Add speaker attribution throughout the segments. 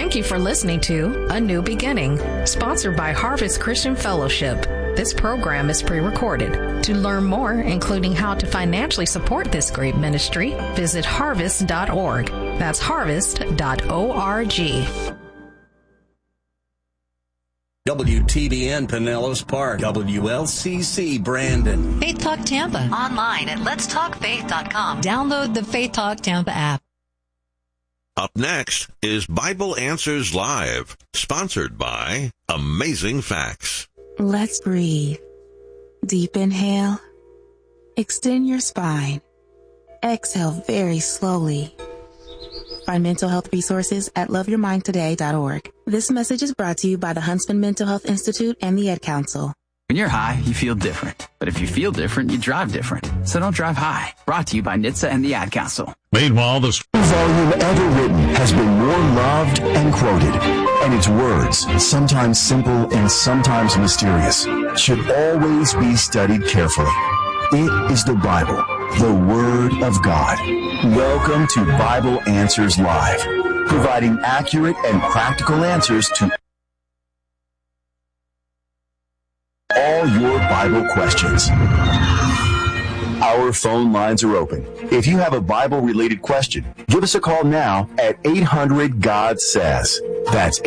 Speaker 1: Thank you for listening to A New Beginning, sponsored by Harvest Christian Fellowship. This program is pre-recorded. To learn more, including how to financially support this great ministry, visit harvest.org. That's harvest.org.
Speaker 2: WTBN Pinellas Park, WLCC Brandon.
Speaker 3: Faith Talk Tampa. Online at letstalkfaith.com. Download the Faith Talk Tampa app.
Speaker 4: Up next is Bible Answers Live, sponsored by Amazing Facts.
Speaker 5: Let's breathe. Deep inhale. Extend your spine. Exhale very slowly. Find mental health resources at loveyourmindtoday.org. This message is brought to you by the Huntsman Mental Health Institute and the Ed Council.
Speaker 6: When you're high, you feel different. But if you feel different, you drive different. So don't drive high. Brought to you by NHTSA and the Ad Council.
Speaker 7: Meanwhile, the volume ever written has been more loved and quoted. And its words, sometimes simple and sometimes mysterious, should always be studied carefully. It is the Bible, the Word of God. Welcome to Bible Answers Live, providing accurate and practical answers to all your Bible questions. Our phone lines are open. If you have a Bible-related question, give us a call now at 800-GOD-SAYS. That's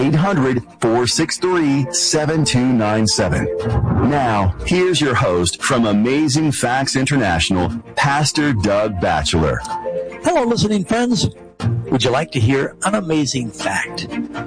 Speaker 7: 800-463-7297. Now, here's your host from Amazing Facts International, Pastor Doug Batchelor.
Speaker 8: Hello, listening friends. Would you like to hear an amazing fact?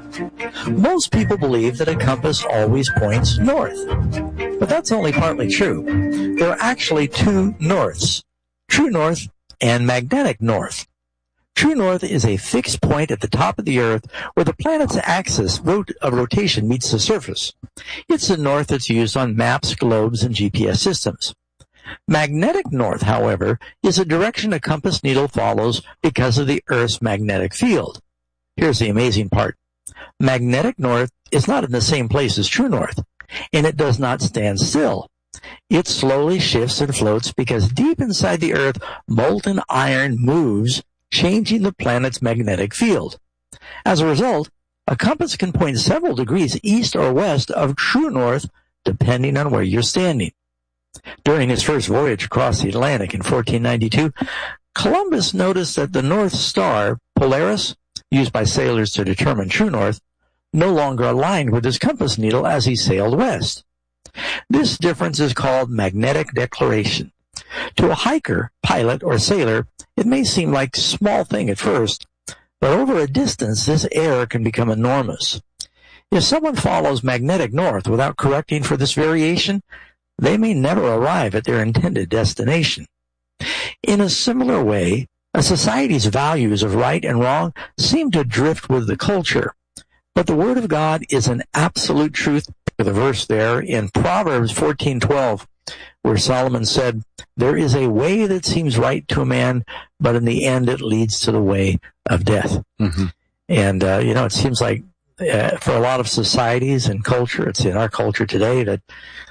Speaker 8: Most people believe that a compass always points north, but that's only partly true. There are actually two norths, true north and magnetic north. True north is a fixed point at the top of the Earth where the planet's axis of rotation meets the surface. It's the north that's used on maps, globes, and GPS systems. Magnetic north, however, is a direction a compass needle follows because of the Earth's magnetic field. Here's the amazing part. Magnetic north is not in the same place as true north, and it does not stand still. It slowly shifts and floats because deep inside the Earth, molten iron moves, changing the planet's magnetic field. As a result, a compass can point several degrees east or west of true north, depending on where you're standing. During his first voyage across the Atlantic in 1492, Columbus noticed that the North Star, Polaris, used by sailors to determine true north, no longer aligned with his compass needle as he sailed west. This difference is called magnetic declaration. To a hiker, pilot, or sailor, it may seem like a small thing at first, but over a distance, this error can become enormous. If someone follows magnetic north without correcting for this variation, they may never arrive at their intended destination. In a similar way, a society's values of right and wrong seem to drift with the culture. But the Word of God is an absolute truth. The verse there in Proverbs 14:12, where Solomon said, "There is a way that seems right to a man, but in the end it leads to the way of death." Mm-hmm. And, it seems like for a lot of societies and culture, it's in our culture today that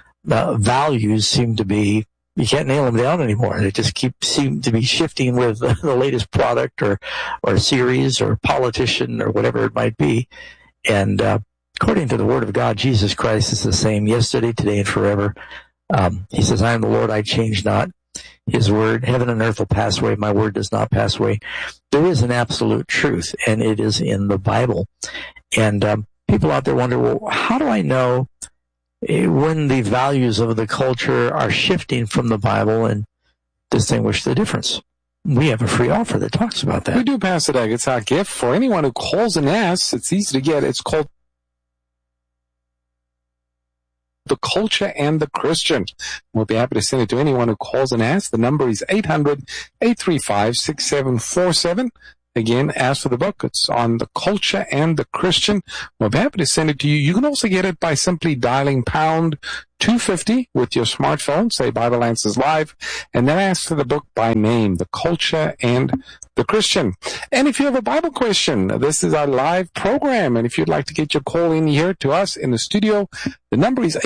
Speaker 8: values seem to be, you can't nail them down anymore. They just seem to be shifting with the latest product or series or politician or whatever it might be. And according to the Word of God, Jesus Christ is the same yesterday, today, and forever. He says, "I am the Lord, I change not." His word, heaven and earth will pass away, my word does not pass away. There is an absolute truth, and it is in the Bible. And people out there wonder, well, how do I know when the values of the culture are shifting from the Bible and distinguish the difference? We have a free offer that talks about that.
Speaker 9: We do, Pastor Doug. It's our gift for anyone who calls and asks. It's easy to get. It's called The Culture and the Christian. We'll be happy to send it to anyone who calls and asks. The number is 800-835-6747. Again, ask for the book. It's on The Culture and the Christian. We'll be happy to send it to you. You can also get it by simply dialing pound 250 with your smartphone, say Bible Answers Live, and then ask for the book by name, The Culture and the Christian. And if you have a Bible question, this is our live program, and if you'd like to get your call in here to us in the studio, the number is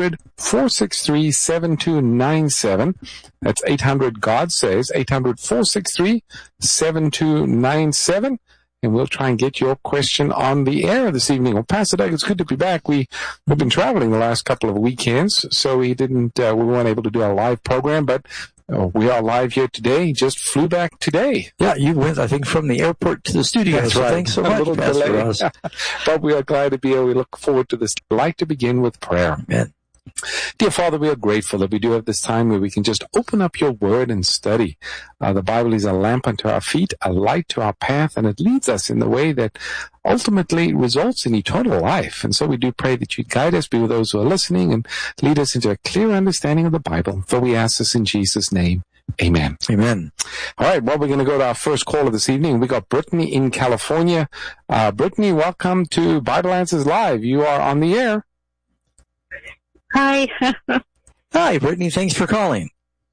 Speaker 9: 800-463-7297. That's 800-GOD-SAYS, 800-463-7297. and we'll try and get your question on the air this evening. Well, Pastor Doug, it's good to be back. We've been traveling the last couple of weekends, so we weren't able to do our live program, but we are live here today. Just flew back today.
Speaker 8: Yeah, you went, I think, from the airport to the studio.
Speaker 9: That's
Speaker 8: so
Speaker 9: right.
Speaker 8: Thanks so much, Pastor Ross.
Speaker 9: But we are glad to be here. We look forward to this. I'd like to begin with prayer.
Speaker 8: Amen.
Speaker 9: Dear Father, we are grateful that we do have this time where we can just open up your word and study. The Bible is a lamp unto our feet, a light to our path, and it leads us in the way that ultimately results in eternal life. And so we do pray that you guide us, be with those who are listening, and lead us into a clear understanding of the Bible. For we ask this in Jesus' name. Amen.
Speaker 8: Amen.
Speaker 9: All right, well, we're going to go to our first caller this evening. We got Brittany in California. Brittany, welcome to Bible Answers Live. You are on the air.
Speaker 10: Hi.
Speaker 8: Hi, Brittany. Thanks for calling.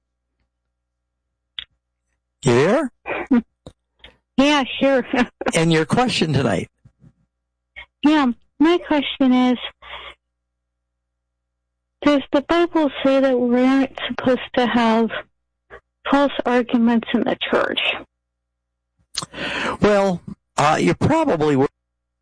Speaker 8: You there?
Speaker 10: Yeah, sure.
Speaker 8: And your question tonight?
Speaker 10: Yeah, my question is, does the Bible say that we aren't supposed to have false arguments in the church?
Speaker 8: Well, you probably will.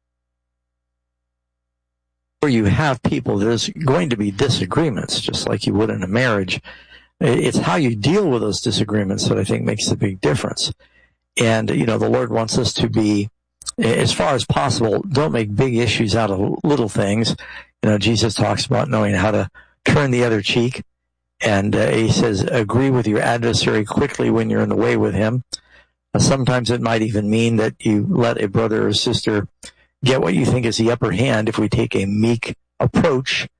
Speaker 8: Where you have people, there's going to be disagreements, just like you would in a marriage. It's how you deal with those disagreements that I think makes a big difference. And, you know, the Lord wants us to be, as far as possible, don't make big issues out of little things. You know, Jesus talks about knowing how to turn the other cheek. And he says, agree with your adversary quickly when you're in the way with him. Sometimes it might even mean that you let a brother or sister get what you think is the upper hand if we take a meek approach.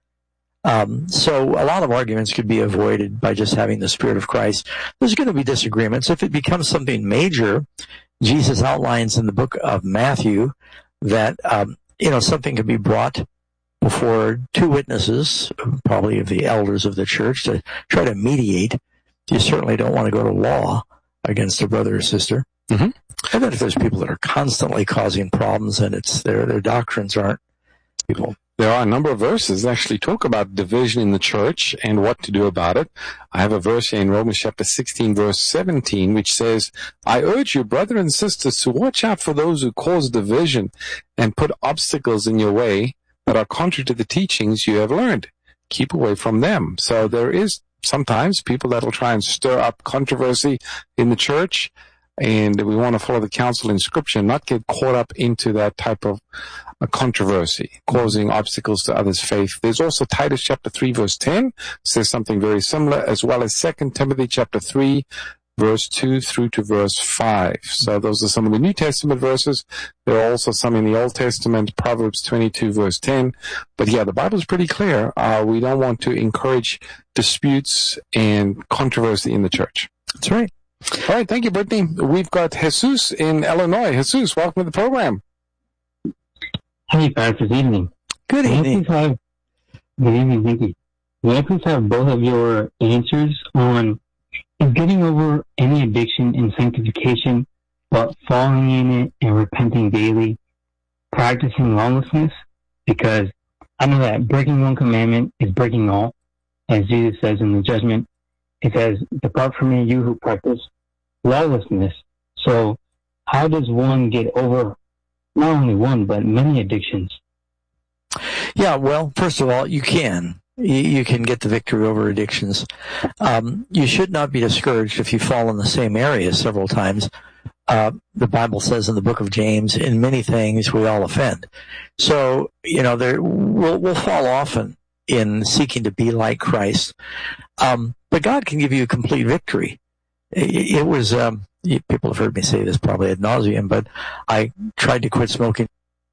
Speaker 8: So a lot of arguments could be avoided by just having the Spirit of Christ. There's going to be disagreements. If it becomes something major, Jesus outlines in the book of Matthew that, something can be brought before two witnesses, probably of the elders of the church, to try to mediate. You certainly don't want to go to law against a brother or sister.
Speaker 9: Mm-hmm.
Speaker 8: And then if there's people that are constantly causing problems and it's their doctrines aren't people.
Speaker 9: There are a number of verses that actually talk about division in the church and what to do about it. I have a verse here in Romans chapter 16, verse 17, which says, I urge you, brothers and sisters, to watch out for those who cause division and put obstacles in your way that are contrary to the teachings you have learned. Keep away from them. So there is sometimes people that will try and stir up controversy in the church. And we want to follow the counsel in Scripture, not get caught up into that type of controversy, causing obstacles to others' faith. There's also Titus chapter 3, verse 10, says something very similar, as well as 2 Timothy chapter 3, verse 2 through to verse 5. So those are some of the New Testament verses. There are also some in the Old Testament, Proverbs 22, verse 10. But yeah, the Bible is pretty clear. We don't want to encourage disputes and controversy in the church.
Speaker 8: That's right.
Speaker 9: All right, thank you, Brittany. We've got Jesus in Illinois. Jesus, welcome to the program.
Speaker 11: Hey, Pastor. Good evening.
Speaker 8: Good evening.
Speaker 11: Good evening, thank you. May I please have both of your answers on is getting over any addiction and sanctification, but falling in it and repenting daily, practicing lawlessness? Because I know that breaking one commandment is breaking all, as Jesus says in the judgment. It says, depart from me, you who practice lawlessness. So how does one get over not only one, but many addictions?
Speaker 8: Yeah, well, first of all, you can. You can get the victory over addictions. You should not be discouraged if you fall in the same area several times. The Bible says in the book of James, in many things we all offend. So, we'll fall often in seeking to be like Christ. But God can give you a complete victory. It was, people have heard me say this probably ad nauseum, but I tried to quit smoking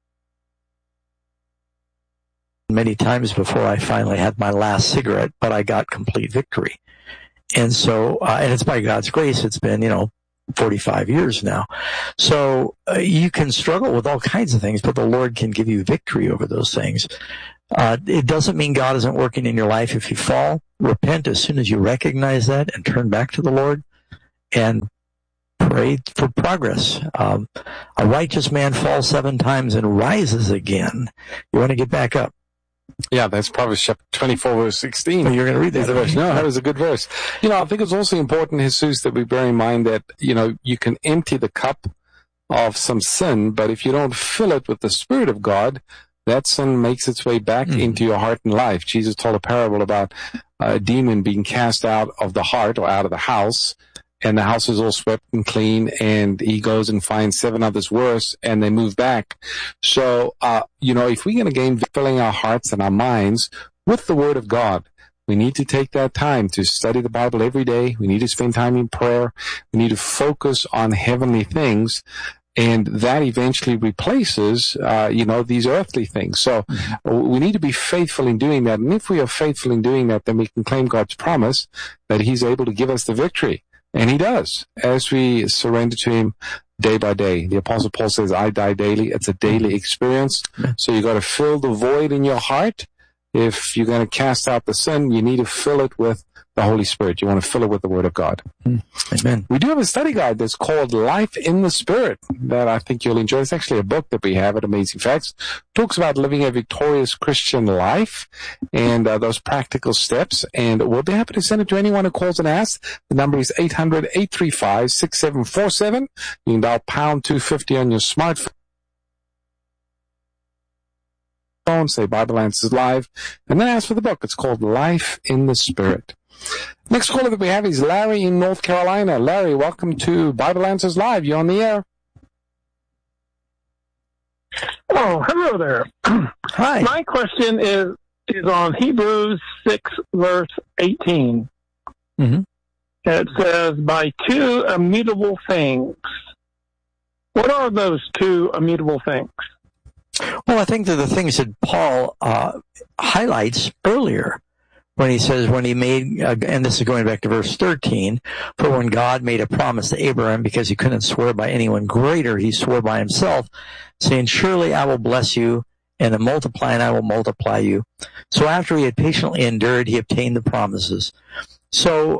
Speaker 8: many times before I finally had my last cigarette, but I got complete victory. And so, and it's by God's grace, it's been, 45 years now. So you can struggle with all kinds of things, but the Lord can give you victory over those things. It doesn't mean God isn't working in your life. If you fall, repent as soon as you recognize that and turn back to the Lord and pray for progress. A righteous man falls 7 times and rises again. You want to get back up.
Speaker 9: Yeah, that's Proverbs chapter 24, verse 16.
Speaker 8: Oh, you're going to read that
Speaker 9: verse. No, that was a good verse. I think it's also important, Jesus, that we bear in mind that, you can empty the cup, of some sin, but if you don't fill it with the Spirit of God, that sin makes its way back into your heart and life. Jesus told a parable about a demon being cast out of the heart or out of the house, and the house is all swept and clean, and he goes and finds 7 others worse, and they move back. So, if we're going to gain filling our hearts and our minds with the Word of God, we need to take that time to study the Bible every day. We need to spend time in prayer. We need to focus on heavenly things. And that eventually replaces, these earthly things. So we need to be faithful in doing that. And if we are faithful in doing that, then we can claim God's promise that He's able to give us the victory. And He does, as we surrender to Him day by day. The Apostle Paul says, I die daily. It's a daily experience. So you got to fill the void in your heart. If you're going to cast out the sin, you need to fill it with the Holy Spirit. You want to fill it with the Word of God.
Speaker 8: Amen.
Speaker 9: We do have a study guide that's called Life in the Spirit that I think you'll enjoy. It's actually a book that we have at Amazing Facts. It talks about living a victorious Christian life and those practical steps. And we'll be happy to send it to anyone who calls and asks. The number is 800-835-6747. You can dial pound 250 on your smartphone. Say Bible Answers Live, and then ask for the book. It's called Life in the Spirit. Next caller that we have is Larry in North Carolina. Larry, welcome to Bible Answers Live. You're on the air.
Speaker 12: Oh, hello there.
Speaker 8: Hi.
Speaker 12: My question is on Hebrews 6, verse 18.
Speaker 8: Mm-hmm.
Speaker 12: It says, by 2 immutable things. What are those 2 immutable things?
Speaker 8: Well, I think they're the things that Paul highlights earlier when he says, when he made, and this is going back to verse 13, for when God made a promise to Abraham, because he couldn't swear by anyone greater, he swore by himself, saying, surely I will bless you, and in multiplying I will multiply you. So after he had patiently endured, he obtained the promises. So,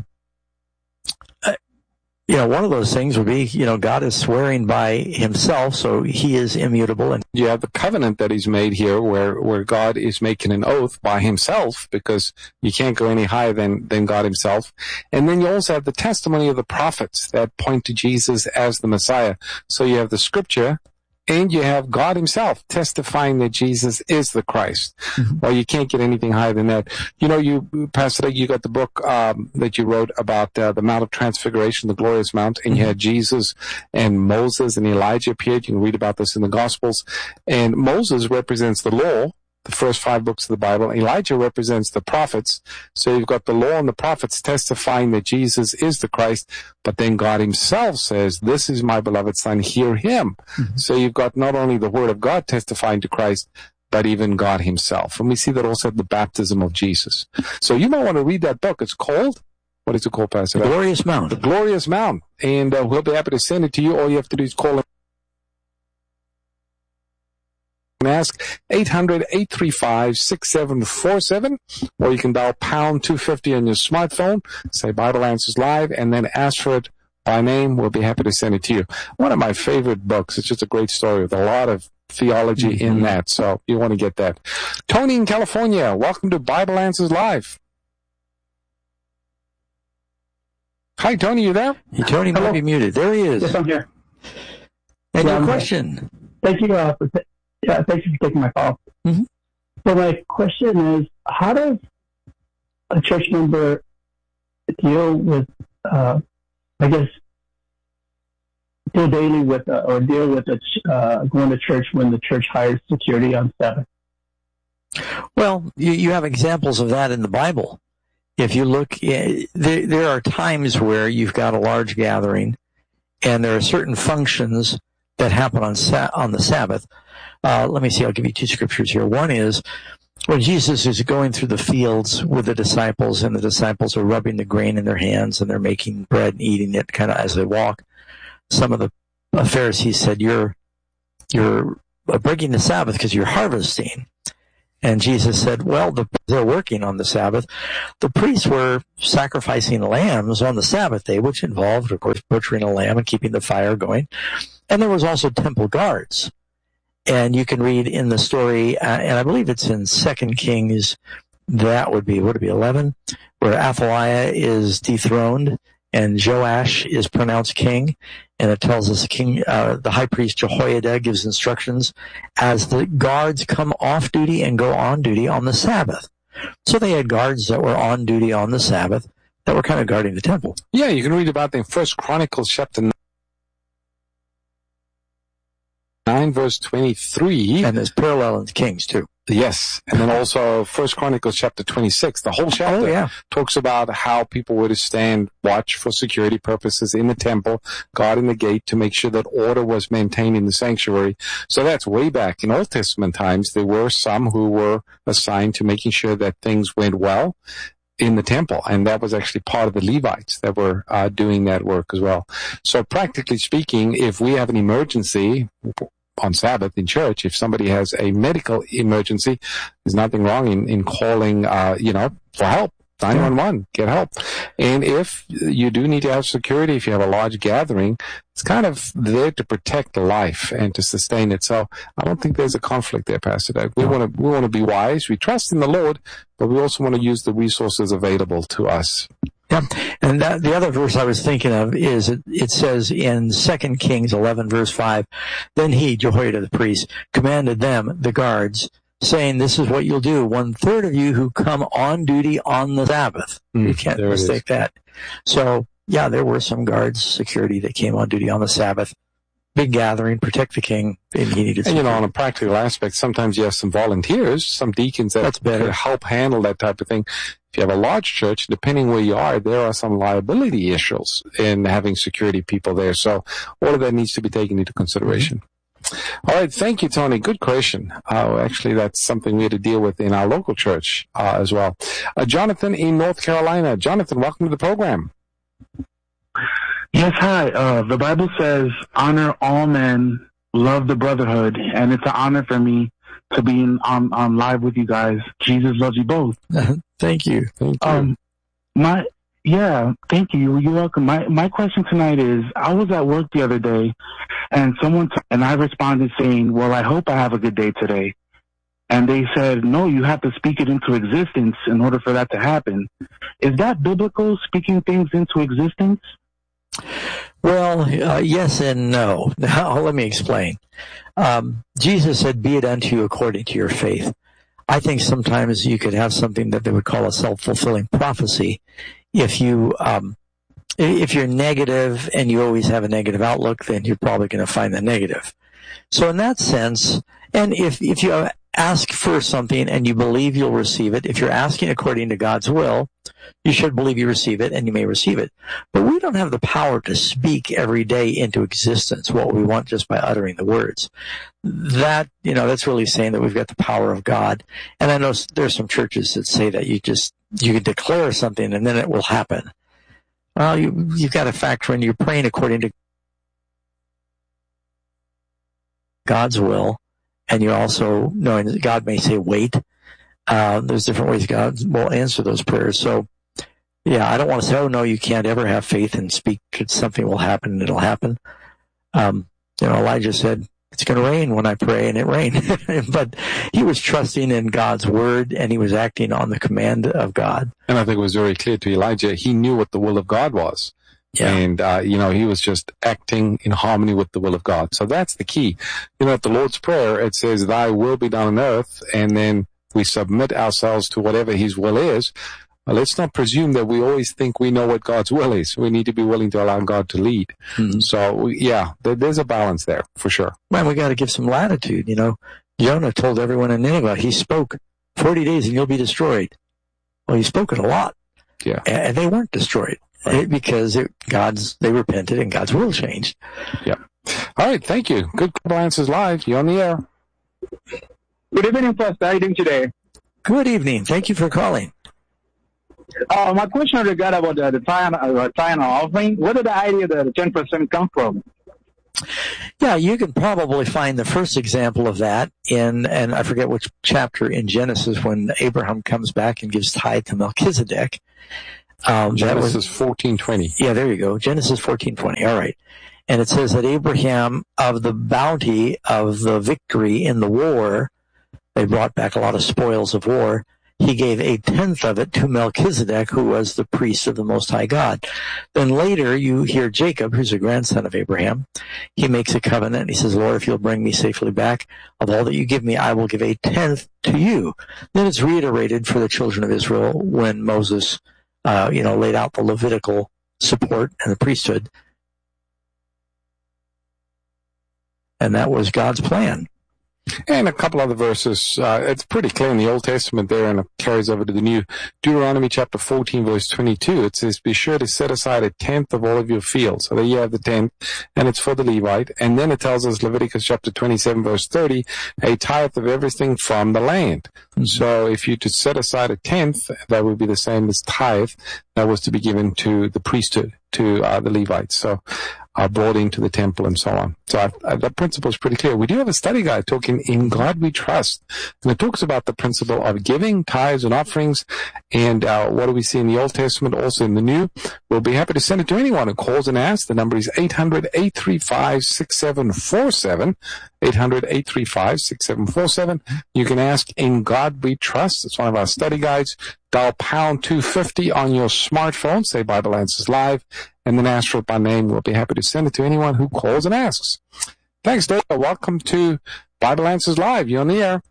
Speaker 8: one of those things would be, God is swearing by himself, so he is immutable. And
Speaker 9: you have the covenant that He's made here where God is making an oath by Himself, because you can't go any higher than God Himself. And then you also have the testimony of the prophets that point to Jesus as the Messiah. So you have the scripture, and you have God Himself testifying that Jesus is the Christ. Mm-hmm. Well, you can't get anything higher than that. Pastor, you got the book that you wrote about the Mount of Transfiguration, the glorious mount, and you had Jesus and Moses and Elijah appeared. You can read about this in the Gospels. And Moses represents the law, the first 5 books of the Bible. Elijah represents the prophets. So you've got the law and the prophets testifying that Jesus is the Christ, but then God Himself says, this is my beloved Son, hear Him. Mm-hmm. So you've got not only the Word of God testifying to Christ, but even God Himself. And we see that also at the baptism of Jesus. So you might want to read that book. It's called, what is it called, Pastor?
Speaker 8: The Glorious Mount.
Speaker 9: The Glorious Mount. And we'll be happy to send it to you. All you have to do is call and ask 800-835-6747, or you can dial pound 250 on your smartphone, say Bible Answers Live, and then ask for it by name. We'll be happy to send it to you. One of my favorite books. It's just a great story with a lot of theology in that, so you want to get that. Tony in California, welcome to Bible Answers Live. Hi, Tony, you there?
Speaker 8: Tony might be muted. There he is.
Speaker 13: Yes, I'm here.
Speaker 8: And your question?
Speaker 13: Thank you thank you for taking my call.
Speaker 8: Mm-hmm.
Speaker 13: So my question is, how does a church member deal with, deal daily with, or deal with going to church when the church hires security on Sabbath?
Speaker 8: Well, you have examples of that in the Bible. If you look, there are times where you've got a large gathering, and there are certain functions that happen on the Sabbath. Let me see, I'll give you 2 scriptures here. One is when Jesus is going through the fields with the disciples, and the disciples are rubbing the grain in their hands, and they're making bread and eating it kind of as they walk. Some of the Pharisees said, you're breaking the Sabbath because you're harvesting. And Jesus said, well, they're working on the Sabbath. The priests were sacrificing lambs on the Sabbath day, which involved, of course, butchering a lamb and keeping the fire going. And there was also temple guards. And you can read in the story, and I believe it's in 2 Kings, that would be 11, where Athaliah is dethroned, and Joash is pronounced king, and it tells us the high priest Jehoiada gives instructions as the guards come off duty and go on duty on the Sabbath. So they had guards that were on duty on the Sabbath that were kind of guarding the temple.
Speaker 9: Yeah, you can read about them in 1 Chronicles chapter 9, verse 23.
Speaker 8: And there's parallel in Kings, too.
Speaker 9: Yes, and then also 1 Chronicles chapter 26. The whole chapter talks about how people were to stand watch for security purposes in the temple, guarding the gate to make sure that order was maintained in the sanctuary. So that's way back in Old Testament times. There were some who were assigned to making sure that things went well in the temple, and that was actually part of the Levites that were doing that work as well. So practically speaking, if we have an emergency on Sabbath in church, if somebody has a medical emergency, there's nothing wrong in calling, for help. 911, get help. And if you do need to have security, if you have a large gathering, it's kind of there to protect life and to sustain it. So I don't think there's a conflict there, Pastor Doug. We want to be wise. We trust in the Lord, but we also want to use the resources available to us.
Speaker 8: Yeah, and the other verse I was thinking of is it says in 2 Kings 11, verse 5, then he, Jehoiada the priest, commanded them, the guards, saying, this is what you'll do. 1/3 of you who come on duty on the Sabbath. You can't mistake that. So, yeah, there were some guards, security that came on duty on the Sabbath. Big gathering, protect the king, and he needed security.
Speaker 9: And, on a practical aspect, sometimes you have some volunteers, some deacons that could help handle that type of thing. If you have a large church, depending where you are, there are some liability issues in having security people there. So all of that needs to be taken into consideration. Mm-hmm. All right. Thank you, Tony. Good question. Actually, that's something we had to deal with in our local church as well. Jonathan in North Carolina. Jonathan, welcome to the program.
Speaker 14: Yes, hi. The Bible says, honor all men, love the brotherhood, and it's an honor for me to be on live with you guys. Jesus loves you both.
Speaker 8: Thank you.
Speaker 14: Thank you. You're welcome. My question tonight is, I was at work the other day, and and I responded saying, well, I hope I have a good day today. And they said, no, you have to speak it into existence in order for that to happen. Is that biblical, speaking things into existence?
Speaker 8: Well, yes and no. Now, let me explain. Jesus said, be it unto you according to your faith. I think sometimes you could have something that they would call a self-fulfilling prophecy. If you're negative and you always have a negative outlook, then you're probably going to find the negative. So in that sense, and if you ask for something and you believe you'll receive it, if you're asking according to God's will, you should believe you receive it and you may receive it. But we don't have the power to speak every day into existence what we want just by uttering the words. That's really saying that we've got the power of God. And I know there's some churches that say that you can declare something and then it will happen. Well, you've got to factor in you're praying according to God's will, and you're also knowing that God may say wait. There's different ways God will answer those prayers. So, yeah, I don't want to say, oh, no, you can't ever have faith and speak something will happen and it'll happen. Elijah said, it's going to rain when I pray, and it rained. But he was trusting in God's word, and he was acting on the command of God.
Speaker 9: And I think it was very clear to Elijah, he knew what the will of God was. Yeah. And, he was just acting in harmony with the will of God. So that's the key. At the Lord's Prayer, it says, thy will be done on earth, and then we submit ourselves to whatever his will is. Let's not presume that we always think we know what God's will is. We need to be willing to allow God to lead. Mm-hmm. So, there's a balance there, for sure.
Speaker 8: Man, we got to give some latitude, Jonah told everyone in Nineveh, he spoke 40 days and you'll be destroyed. Well, he spoke it a lot.
Speaker 9: Yeah.
Speaker 8: And they weren't destroyed. Right. Because they repented and God's will changed.
Speaker 9: Yeah. All right. Thank you. Good Answers Live. You're on the air.
Speaker 15: Good evening, Pastor. How are you doing today?
Speaker 8: Good evening. Thank you for calling.
Speaker 15: My question regarding about the tithe offering. Where did the idea that the 10% come from?
Speaker 8: Yeah, you can probably find the first example of that and I forget which chapter in Genesis, when Abraham comes back and gives tithe to Melchizedek.
Speaker 9: Genesis 14:20.
Speaker 8: Yeah, there you go. Genesis 14:20. All right. And it says that Abraham, of the bounty of the victory in the war, they brought back a lot of spoils of war. he gave a tenth of it to Melchizedek, who was the priest of the Most High God. Then later you hear Jacob, who's a grandson of Abraham. He makes a covenant. He says, Lord, if you'll bring me safely back, of all that you give me, I will give a tenth to you. Then it's reiterated for the children of Israel when Moses, laid out the Levitical support and the priesthood. And that was God's plan.
Speaker 9: And a couple other verses. It's pretty clear in the Old Testament there, and it carries over to the New. Deuteronomy chapter 14, verse 22. It says, be sure to set aside a tenth of all of your fields. So there you have the tenth, and it's for the Levite. And then it tells us, Leviticus chapter 27, verse 30, a tithe of everything from the land. Mm-hmm. So if you to set aside a tenth, that would be the same as tithe that was to be given to the priesthood, to the Levites. So brought into the temple and so on. So that principle is pretty clear. We do have a study guide talking In God We Trust, and it talks about the principle of giving tithes and offerings, and what do we see in the Old Testament, also in the New. We'll be happy to send it to anyone who calls and asks. The number is 800-835-6747, 800-835-6747. You can ask In God We Trust. It's one of our study guides. Dial pound 250 on your smartphone, say Bible Answers Live, and then ask for it by name. We'll be happy to send it to anyone who calls and asks. Thanks, Dave. Welcome to Bible Answers Live. You're on the air.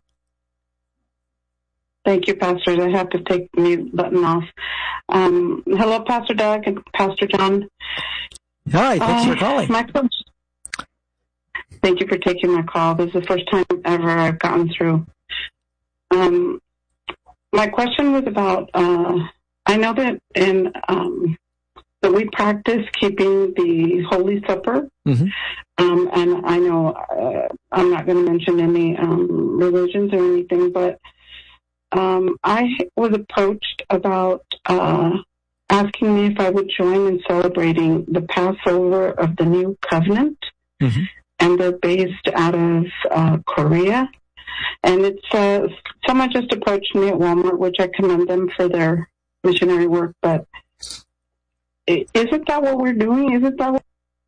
Speaker 16: Thank you, pastors. I have to take the mute button off. Hello, Pastor Doug and Pastor John.
Speaker 8: Hi, thanks for calling.
Speaker 16: Thank you for taking my call. This is the first time ever I've gotten through. My question was about, I know that that we practice keeping the Holy Supper, and I know I'm not going to mention any religions or anything, but I was approached about asking me if I would join in celebrating the Passover of the New Covenant, and they're based out of Korea. And it's someone just approached me at Walmart, which I commend them for their missionary work. But isn't that what we're doing? Isn't that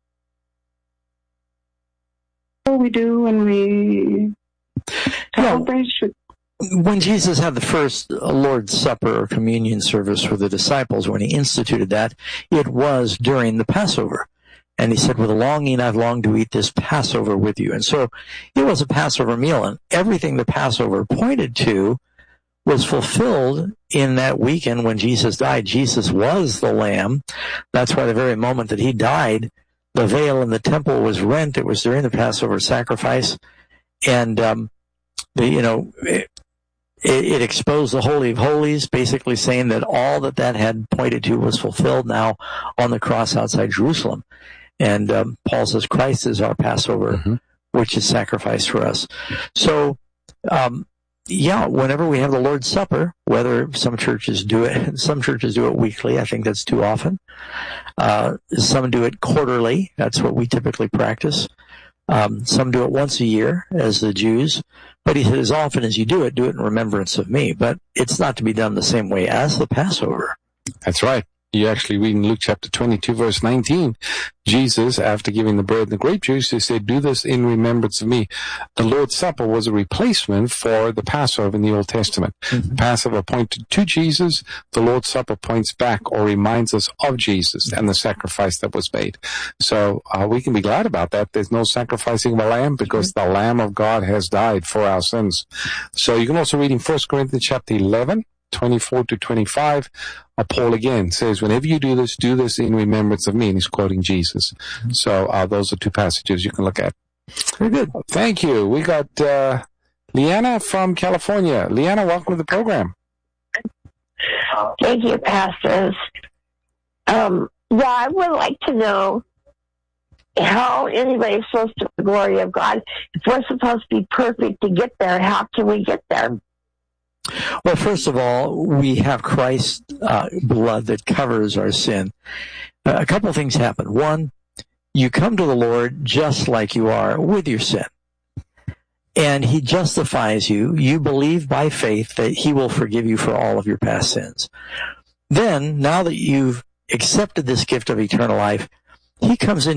Speaker 16: what we do when we celebrate?
Speaker 8: When Jesus had the first Lord's Supper or communion service with the disciples, when he instituted that, it was during the Passover. And he said, with a longing, I've longed to eat this Passover with you. And so it was a Passover meal, and everything the Passover pointed to was fulfilled in that weekend when Jesus died. Jesus was the Lamb. That's why the very moment that he died, the veil in the temple was rent. It was during the Passover sacrifice. And, it exposed the Holy of Holies, basically saying that all that had pointed to was fulfilled now on the cross outside Jerusalem. And Paul says Christ is our Passover, which is sacrificed for us. So, whenever we have the Lord's Supper, whether some churches do it weekly. I think that's too often. Some do it quarterly. That's what we typically practice. Some do it once a year, as the Jews. But he said, as often as you do it in remembrance of me. But it's not to be done the same way as the Passover.
Speaker 9: That's right. You actually read in Luke chapter 22, verse 19, Jesus, after giving the bread and the grape juice, he said, do this in remembrance of me. The Lord's Supper was a replacement for the Passover in the Old Testament. The Passover pointed to Jesus. The Lord's Supper points back or reminds us of Jesus and the sacrifice that was made. So we can be glad about that. There's no sacrificing of a lamb because the Lamb of God has died for our sins. So you can also read in 1 Corinthians chapter 11, 24 to 25, Paul again says, whenever you do this in remembrance of me, and he's quoting Jesus. So those are two passages you can look at.
Speaker 8: Very good.
Speaker 9: Thank you. We got Leanna from California. Leanna, welcome to the program.
Speaker 17: Thank you, pastors. I would like to know how anybody's supposed to the glory of God. If we're supposed to be perfect to get there, how can we get there?
Speaker 8: Well, first of all, we have Christ's blood that covers our sin. A couple of things happen. One, you come to the Lord just like you are with your sin. And he justifies you. You believe by faith that he will forgive you for all of your past sins. Then, now that you've accepted this gift of eternal life, he comes in